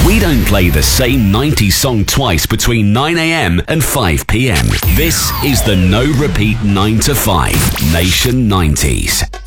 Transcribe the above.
We don't play the same 90s song twice between 9 a.m. and 5 p.m. This is the No Repeat 9 to 5 Nation 90s.